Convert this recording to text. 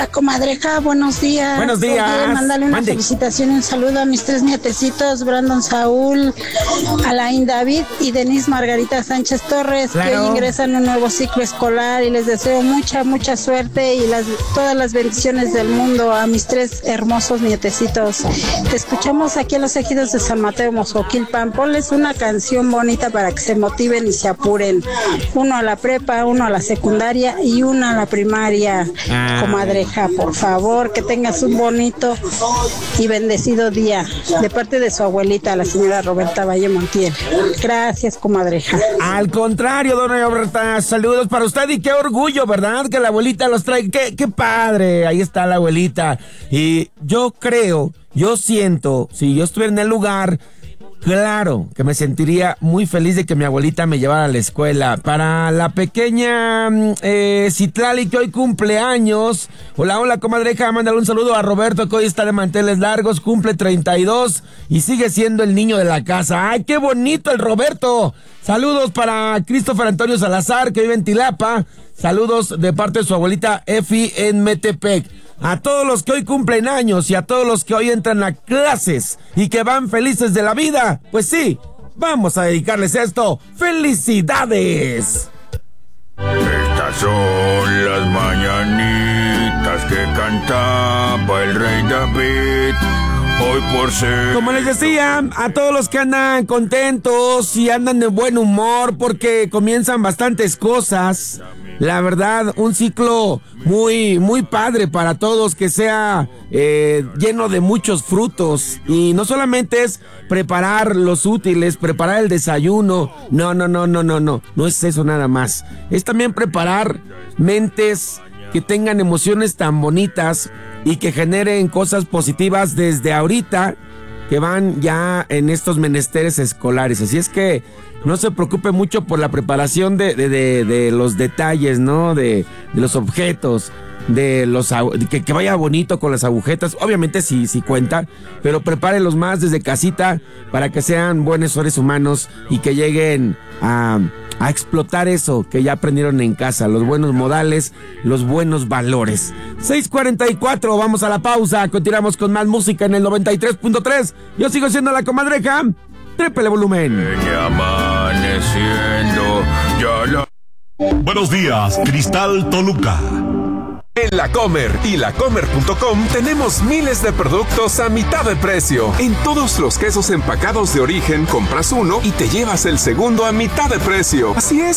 Comadreja, buenos días. Buenos días. Quiero mandarle una felicitación y un saludo a mis 3 nietecitos, Brandon Saúl, Alain David y Denise Margarita Sánchez Torres, claro, que hoy ingresan a un nuevo ciclo escolar, y les deseo mucha suerte y todas las bendiciones del mundo a mis 3 hermosos nietecitos. Te escuchamos aquí en los ejidos de San Mateo, Mozoquilpan. Ponles una canción bonita para que se motiven y se apuren. Uno a la prepa, uno a la secundaria y uno a la primaria, comadreja. Por favor, que tengas un bonito y bendecido día, de parte de su abuelita, la señora Roberta Valle Montiel. Gracias, comadreja. Al contrario, dona Roberta, saludos para usted y qué orgullo, ¿verdad? Que la abuelita los trae. Qué padre, ahí está la abuelita. Y yo siento, si yo estuviera en el lugar, claro, que me sentiría muy feliz de que mi abuelita me llevara a la escuela. Para la pequeña Citlali, que hoy cumple años. Hola, comadreja, mándale un saludo a Roberto, que hoy está de manteles largos, cumple 32 y sigue siendo el niño de la casa. ¡Ay, qué bonito el Roberto! Saludos para Christopher Antonio Salazar, que vive en Tilapa. Saludos de parte de su abuelita Efi en Metepec. A todos los que hoy cumplen años y a todos los que hoy entran a clases y que van felices de la vida, pues sí, vamos a dedicarles esto. ¡Felicidades! Estas son las mañanitas que cantaba el rey David. Hoy por ser... Como les decía, a todos los que andan contentos y andan de buen humor porque comienzan bastantes cosas. La verdad, un ciclo muy padre para todos, que sea lleno de muchos frutos. Y no solamente es preparar los útiles, preparar el desayuno. No es eso nada más. Es también preparar mentes que tengan emociones tan bonitas y que generen cosas positivas desde ahorita, que van ya en estos menesteres escolares. Así es que no se preocupe mucho por la preparación de los detalles, ¿no? De los objetos, que vaya bonito con las agujetas. Obviamente sí cuenta, pero prepárenlos más desde casita para que sean buenos seres humanos y que lleguen a explotar eso que ya aprendieron en casa, los buenos modales, los buenos valores. 6:44, vamos a la pausa, continuamos con más música en el 93.3. Yo sigo siendo la comadreja. Trépele volumen. Buenos días, Cristal Toluca. En La Comer y lacomer.com tenemos miles de productos a mitad de precio. En todos los quesos empacados de origen, compras uno y te llevas el segundo a mitad de precio. Así es.